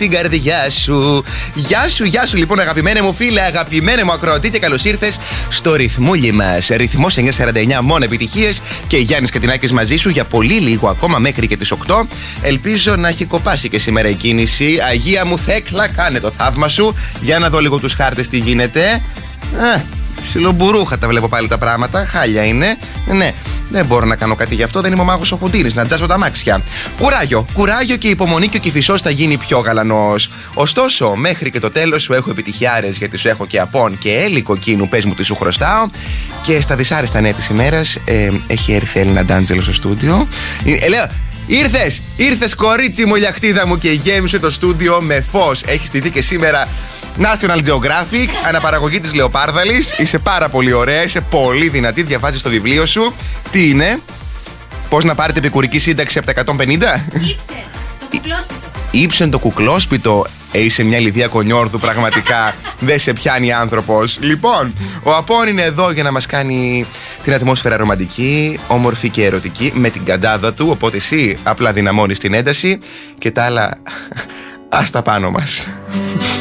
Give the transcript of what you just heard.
στην καρδιά σου. Γεια σου λοιπόν, αγαπημένε μου φίλε, αγαπημένε μου ακροατή, και καλώς ήρθες στο ρυθμούλι μας. Ρυθμός 949, μόνο επιτυχίες, και Γιάννης Κατινάκης μαζί σου για πολύ λίγο ακόμα μέχρι και τις 8. Ελπίζω να έχει κοπάσει και σήμερα η κίνηση. Αγία μου Θέκλα, κάνε το θαύμα σου. Για να δω λίγο τους χάρτες τι γίνεται. Ψιλομπουρούχα τα βλέπω πάλι τα πράγματα. Χάλια είναι. Ναι, δεν μπορώ να κάνω κάτι γι' αυτό. Δεν είμαι ο μάγος ο Χουντίνης να τζάσω τα μάξια. Κουράγιο και υπομονή, και ο Κηφισός θα γίνει πιο γαλανός. Ωστόσο, μέχρι και το τέλος σου έχω επιτυχιάρες, γιατί σου έχω και απόν και έλλη κοκκίνου. Πες μου τι σου χρωστάω. Και στα δυσάρεστα νέα της ημέρας έχει έρθει η Έλληνα Ντάντζελο στο στούντιο. Λέω, ήρθες κορίτσι μου, λιαχτίδα μου, και γέμισε το στούντιο με φως. Έχει στηθεί και σήμερα National Geographic, αναπαραγωγή της Λεοπάρδαλης. Είσαι πάρα πολύ ωραία, είσαι πολύ δυνατή, διαβάζεις το βιβλίο σου. Τι είναι? Πώς να πάρετε επικουρική σύνταξη από τα 150? Ήψεν το κουκλόσπιτο. Είσαι μια Λιδία Κονιόρδου, πραγματικά. Δεν σε πιάνει άνθρωπος. Λοιπόν, ο Απόν είναι εδώ για να μας κάνει την ατμόσφαιρα ρομαντική, όμορφη και ερωτική, με την καντάδα του. Οπότε εσύ απλά δυναμώνεις την ένταση και τα άλλα ας τα πάνω μας.